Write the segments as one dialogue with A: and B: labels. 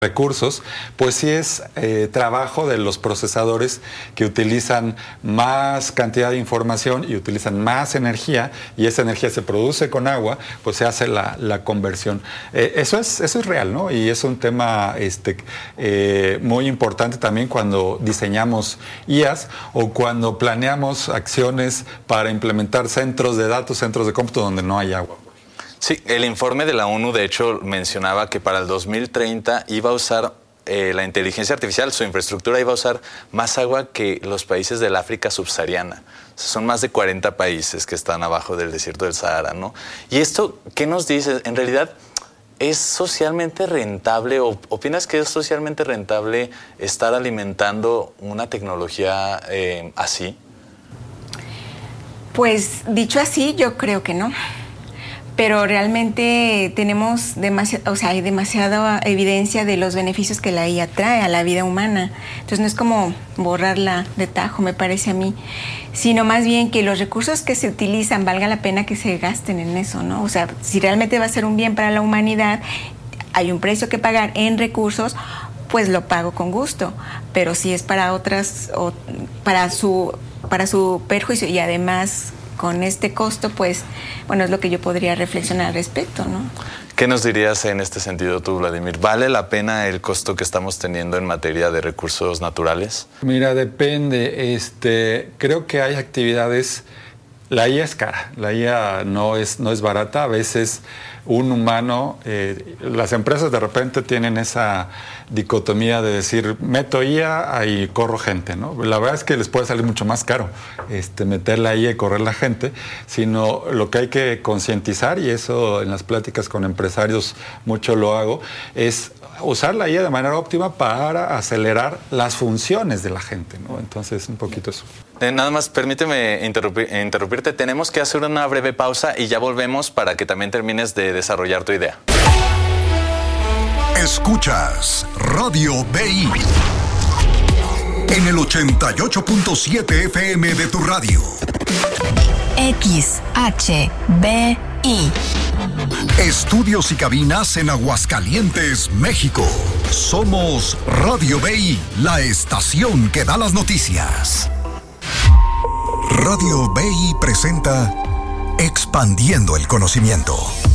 A: recursos, pues sí es trabajo de los procesadores que utilizan más cantidad de información y utilizan más energía, y esa energía se produce con agua, pues se hace la conversión. Eso es real, ¿no? Y es un tema muy importante también cuando diseñamos IAs o cuando planeamos acciones para implementar centros de datos, centros de cómputo donde no hay agua.
B: Sí, el informe de la ONU, de hecho, mencionaba que para el 2030 iba a usar la inteligencia artificial, su infraestructura iba a usar más agua que los países del África subsahariana. O sea, son más de 40 países que están abajo del desierto del Sahara, ¿no? Y esto, ¿qué nos dice? En realidad, ¿es socialmente rentable o opinas que es socialmente rentable estar alimentando una tecnología así?
C: Pues, dicho así, yo creo que no. Pero realmente tenemos hay demasiada evidencia de los beneficios que la IA trae a la vida humana. Entonces no es como borrarla de tajo, me parece a mí, sino más bien que los recursos que se utilizan valga la pena que se gasten en eso, ¿no? O sea, si realmente va a ser un bien para la humanidad, hay un precio que pagar en recursos, pues lo pago con gusto. Pero si es para otras, o para su perjuicio y además con este costo, pues, bueno, es lo que yo podría reflexionar al respecto, ¿no?
B: ¿Qué nos dirías en este sentido tú, Vladimir? ¿Vale la pena el costo que estamos teniendo en materia de recursos naturales?
A: Mira, depende. Creo que hay actividades. La IA es cara, la IA no es barata. A veces un humano, las empresas de repente tienen esa dicotomía de decir, meto IA y corro gente, ¿no? La verdad es que les puede salir mucho más caro meter la IA y correr la gente, sino lo que hay que concientizar, y eso en las pláticas con empresarios mucho lo hago, es usar la IA de manera óptima para acelerar las funciones de la gente, ¿no? Entonces, un poquito eso.
B: Nada más, permíteme interrumpirte. Tenemos que hacer una breve pausa y ya volvemos para que también termines de desarrollar tu idea.
D: Escuchas Radio BI en el 88.7 FM de tu radio.
E: XHBI.
D: Estudios y cabinas en Aguascalientes, México. Somos Radio BI, la estación que da las noticias. Radio BI presenta Expandiendo el Conocimiento.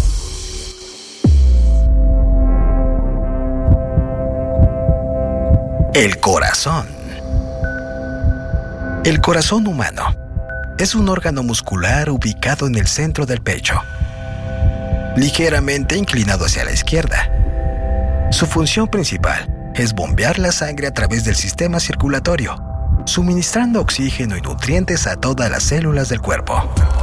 F: El corazón. El corazón humano es un órgano muscular ubicado en el centro del pecho, ligeramente inclinado hacia la izquierda. Su función principal es bombear la sangre a través del sistema circulatorio, suministrando oxígeno y nutrientes a todas las células del cuerpo.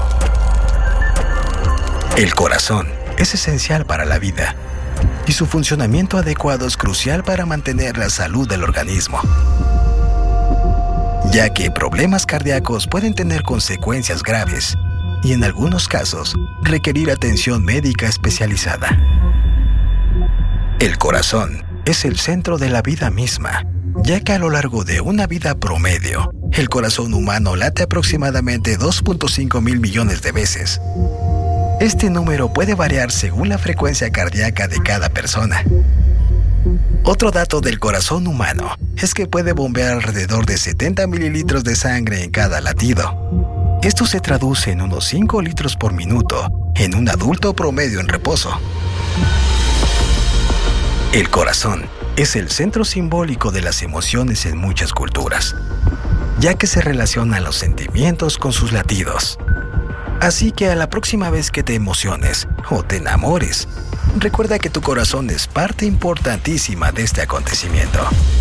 F: El corazón es esencial para la vida, y su funcionamiento adecuado es crucial para mantener la salud del organismo, ya que problemas cardíacos pueden tener consecuencias graves y en algunos casos requerir atención médica especializada. El corazón es el centro de la vida misma, ya que a lo largo de una vida promedio, el corazón humano late aproximadamente 2.5 mil millones de veces. Este número puede variar según la frecuencia cardíaca de cada persona. Otro dato del corazón humano es que puede bombear alrededor de 70 mililitros de sangre en cada latido. Esto se traduce en unos 5 litros por minuto en un adulto promedio en reposo. El corazón es el centro simbólico de las emociones en muchas culturas, ya que se relacionan los sentimientos con sus latidos. Así que a la próxima vez que te emociones o te enamores, recuerda que tu corazón es parte importantísima de este acontecimiento.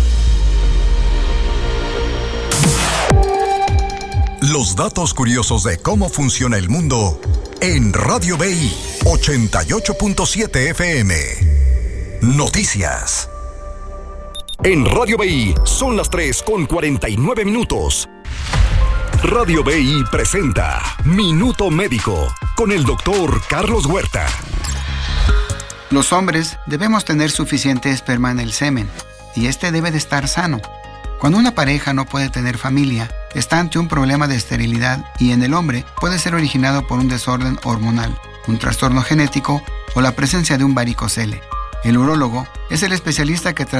D: Los datos curiosos de cómo funciona el mundo en Radio BI 88.7 FM. Noticias. En Radio BI son las 3:49. Radio BI presenta Minuto Médico con el doctor Carlos Huerta.
G: Los hombres debemos tener suficiente esperma en el semen y este debe de estar sano. Cuando una pareja no puede tener familia, está ante un problema de esterilidad y en el hombre puede ser originado por un desorden hormonal, un trastorno genético o la presencia de un varicocele. El urólogo es el especialista que trata